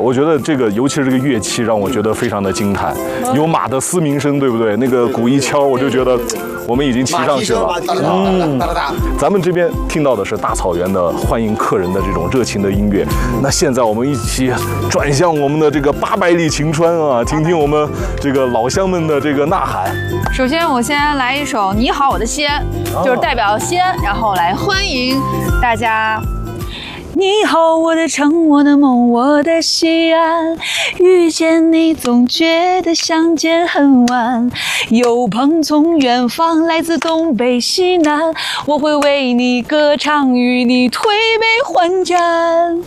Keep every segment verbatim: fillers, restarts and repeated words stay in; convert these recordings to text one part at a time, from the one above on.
我觉得这个，尤其是这个乐器，让我觉得非常的惊叹，有马的嘶鸣声，对不对？那个鼓一敲，我就觉得我们已经骑上去了。嗯，咱们这边听到的是大草原的欢迎客人的这种热情的音乐。那现在我们一起转向我们的这个八百里晴川啊，听听我们这个老乡们的这个呐喊。 首先，我先来一首《你好，我的西安》，就是代表西安，然后来欢迎大家。你好，我的城，我的梦，我的西安，遇见你总觉得相见很晚。有朋从远方来自东北西南，我会为你歌唱，与你推杯换盏。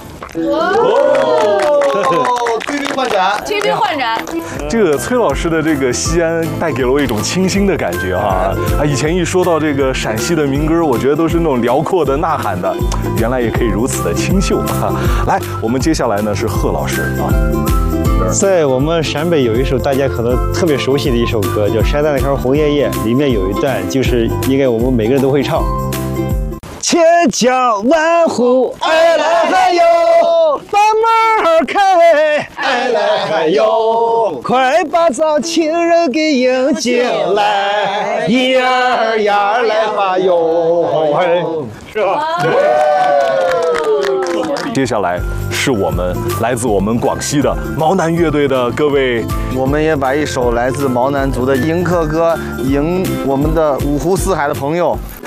哦，推杯换盏， 推杯换盏。 这个崔老师的这个西安带给了我一种清新的感觉哈啊！以前一说到这个陕西的民歌，我觉得都是那种辽阔的、呐喊的，原来也可以如此的清秀哈！来，我们接下来呢是贺老师啊。 在我们陕北有一首大家可能特别熟悉的一首歌，叫《山在那棵红叶叶》，里面有一段就是应该我们每个人都会唱。千家万户爱来还有，把门开，爱来还有，快把咱亲人给迎进来，一儿呀来吧哟，是吧？ 接下来是我们来自我们广西的毛南乐队的各位， 我们也把一首来自毛南族的迎客歌迎我们的五湖四海的朋友。